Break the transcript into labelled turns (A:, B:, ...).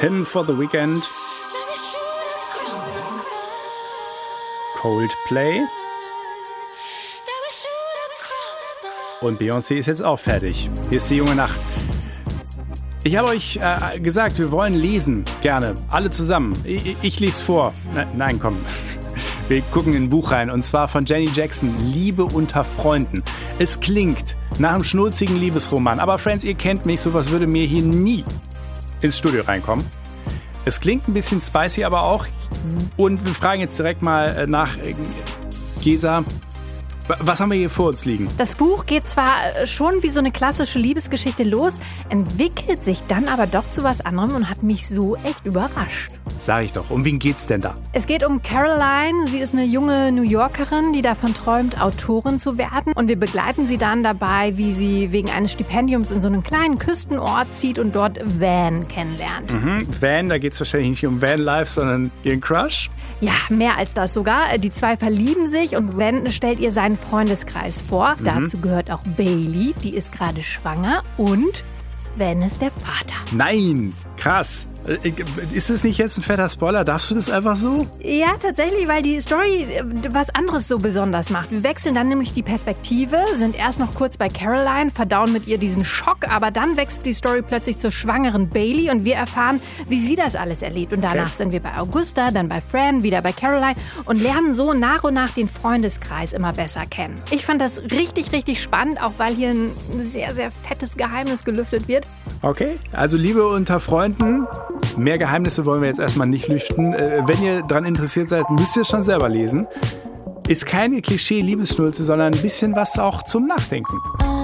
A: Him for the Weekend. Coldplay. Und Beyoncé ist jetzt auch fertig. Hier ist die junge Nacht. Ich habe euch gesagt, wir wollen lesen. Gerne. Alle zusammen. Ich lese vor. Nein, komm. Wir gucken in ein Buch rein. Und zwar von Jenny Jackson. Liebe unter Freunden. Es klingt nach einem schnulzigen Liebesroman. Aber Friends, ihr kennt mich. Sowas würde mir hier nie ins Studio reinkommen. Es klingt ein bisschen spicy, aber auch. Und wir fragen jetzt direkt mal nach Gesa. Was haben wir hier vor uns liegen?
B: Das Buch geht zwar schon wie so eine klassische Liebesgeschichte los, entwickelt sich dann aber doch zu was anderem und hat mich so echt überrascht.
A: Sag ich doch. Um wen geht's denn da?
B: Es geht um Caroline. Sie ist eine junge New Yorkerin, die davon träumt, Autorin zu werden. Und wir begleiten sie dann dabei, wie sie wegen eines Stipendiums in so einen kleinen Küstenort zieht und dort Van kennenlernt.
A: Van, da geht's wahrscheinlich nicht um Vanlife, sondern ihren Crush?
B: Ja, mehr als das sogar. Die zwei verlieben sich und Van stellt ihr seinen Freundeskreis vor. Dazu gehört auch Bailey, die ist gerade schwanger und Van ist der Vater.
A: Nein, krass. Ist das nicht jetzt ein fetter Spoiler? Darfst du das einfach so?
B: Ja, tatsächlich, weil die Story was anderes so besonders macht. Wir wechseln dann nämlich die Perspektive, sind erst noch kurz bei Caroline, verdauen mit ihr diesen Schock, aber dann wechselt die Story plötzlich zur schwangeren Bailey und wir erfahren, wie sie das alles erlebt. Und danach sind wir bei Augusta, dann bei Fran, wieder bei Caroline und lernen so nach und nach den Freundeskreis immer besser kennen. Ich fand das richtig, richtig spannend, auch weil hier ein sehr, sehr fettes Geheimnis gelüftet wird.
A: Okay, also Liebe unter Freunden. Mehr Geheimnisse wollen wir jetzt erstmal nicht lüften. Wenn ihr daran interessiert seid, müsst ihr es schon selber lesen. Ist keine Klischee-Liebesschnulze, sondern ein bisschen was auch zum Nachdenken.